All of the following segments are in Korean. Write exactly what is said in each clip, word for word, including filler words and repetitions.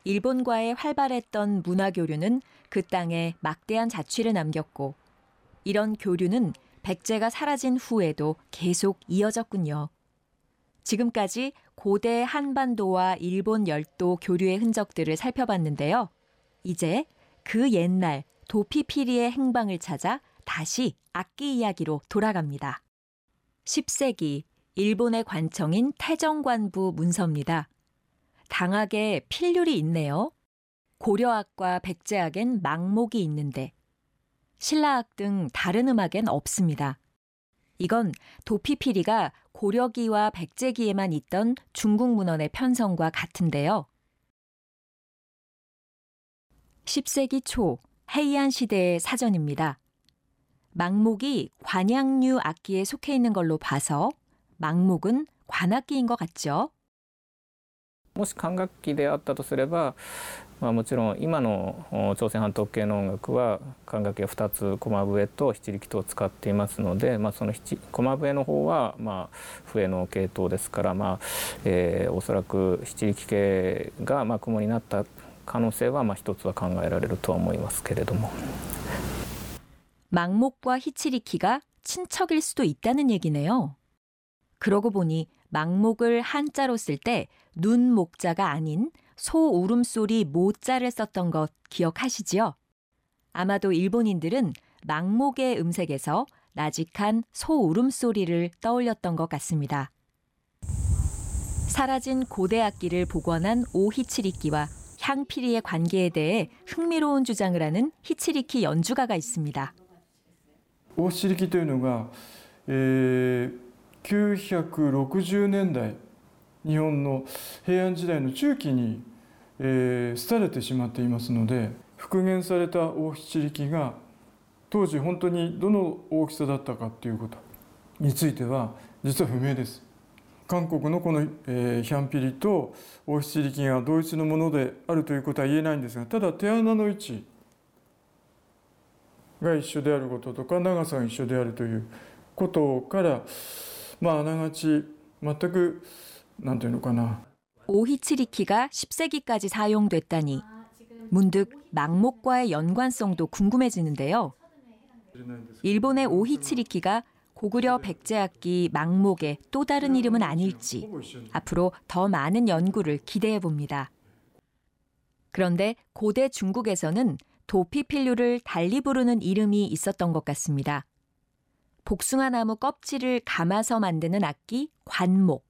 일본과의 활발했던 문화 교류는 그 땅에 막대한 자취를 남겼고 이런 교류는 백제가 사라진 후에도 계속 이어졌군요. 지금까지 고대 한반도와 일본 열도 교류의 흔적들을 살펴봤는데요. 이제 그 옛날 도피피리의 행방을 찾아 다시 악기 이야기로 돌아갑니다. 십 세기 일본의 관청인 태정관부 문서입니다. 당악에 필률이 있네요. 고려악과 백제악엔 망목이 있는데 신라악 등 다른 음악엔 없습니다. 이건 도피피리가 고려기와 백제기에만 있던 중국 문헌의 편성과 같은데요. 십 세기 초 해이안 시대의 사전입니다. 망목이 관양류 악기에 속해 있는 걸로 봐서 망목은 관악기인 것 같죠? もし管楽器であったとすれば、まあ、もちろん今の朝鮮半島系の音楽は管楽器がふたつ駒笛と七力とを使っていますので、まあ、その駒笛の方はまあ笛の系統ですから、まあえー、おそらく七力系がまあ雲になった可能性はまあ一つは考えられるとは思いますけれども。 망목과 히치리키가 친척일 수도 있다는 얘기네요. 그러고 보니 망목을 한자로 쓸 때 눈 목자가 아닌 소 울음소리 모자를 썼던 것 기억하시지요? 아마도 일본인들은 망목의 음색에서 나직한 소 울음소리를 떠올렸던 것 같습니다. 사라진 고대 악기를 복원한 오히치리키와 향피리의 관계에 대해 흥미로운 주장을 하는 히치리키 연주가가 있습니다. オヒチリキというのが、えー、きゅうひゃくろくじゅうねんだい日本の平安時代の中期に、えー、廃れてしまっていますので復元されたオヒチリキが当時本当にどの大きさだったかということについては実は不明です。韓国のこの、えー、ヒャンピリとオヒチリキが同一のものであるということは言えないんですが、ただ手穴の位置が一緒であることとか長さが一緒であるということからまああながち全くなんていうのかな 오히치리키가 십 세기까지 사용됐다니 문득 망목과의 연관성도 궁금해지는데요. 일본의 오히치리키가 고구려 백제악기 망목의 또 다른 이름은 아닐지 앞으로 더 많은 연구를 기대해 봅니다. 그런데 고대 중국에서는 도피필류를 달리 부르는 이름이 있었던 것 같습니다. 복숭아 나무 껍질을 감아서 만드는 악기 관목.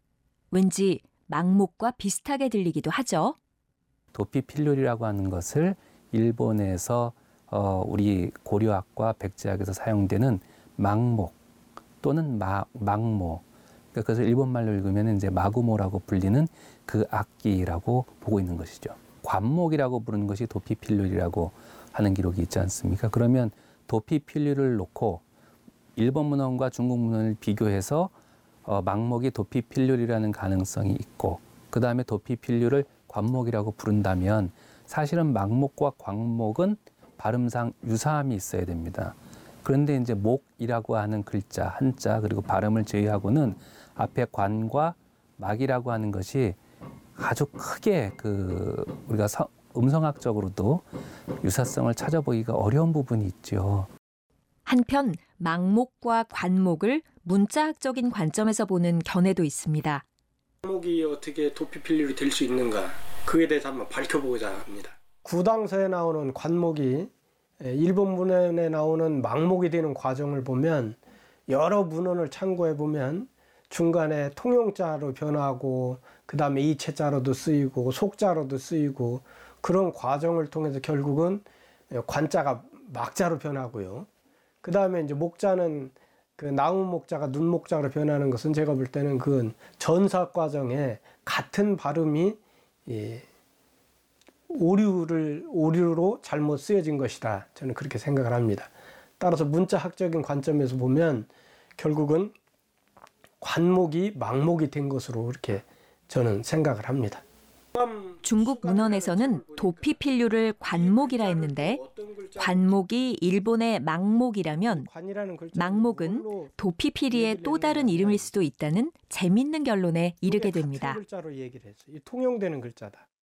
왠지 망목과 비슷하게 들리기도 하죠. 도피필률이라고 하는 것을 일본에서 어, 우리 고려악과 백제악에서 사용되는 망목 또는 마, 망모. 그러니까 그래서 일본말로 읽으면 이제 마구모라고 불리는 그 악기라고 보고 있는 것이죠. 관목이라고 부르는 것이 도피필률이라고 하는 기록이 있지 않습니까? 그러면 도피필률을 놓고 일본 문헌과 중국 문헌을 비교해서 어, 망목이 도피필률이라는 가능성이 있고 그 다음에 도피필률을 관목이라고 부른다면 사실은 망목과 관목은 발음상 유사함이 있어야 됩니다. 그런데 이제 목이라고 하는 글자, 한자 그리고 발음을 제외하고는 앞에 관과 막이라고 하는 것이 아주 크게 그 우리가 서, 음성학적으로도 유사성을 찾아보기가 어려운 부분이 있죠. 한편 망목과 관목을 문자학적인 관점에서 보는 견해도 있습니다. 관목이 어떻게 도피필률이 될 수 있는가 그에 대해서 한번 밝혀보고자 합니다. 구당서에 나오는 관목이 일본 문헌에 나오는 망목이 되는 과정을 보면 여러 문헌을 참고해 보면 중간에 통용자로 변하고 그 다음에 이체자로도 쓰이고 속자로도 쓰이고 그런 과정을 통해서 결국은 관자가 막자로 변하고요. 그 다음에 이제 목자는 그 나무 목자가 눈 목자로 변하는 것은 제가 볼 때는 그 전사 과정에 같은 발음이 예, 오류를 오류로 잘못 쓰여진 것이다. 저는 그렇게 생각을 합니다. 따라서 문자학적인 관점에서 보면 결국은 관목이 망목이 된 것으로 이렇게 저는 생각을 합니다. 중국 문헌에서는 도피필류를 관목이라 했는데 관목이 일본의 망목이라면 망목은 도피필이의 또 다른 이름일 수도 있다는 재밌는 결론에 이르게 됩니다. 통용되는 글자다.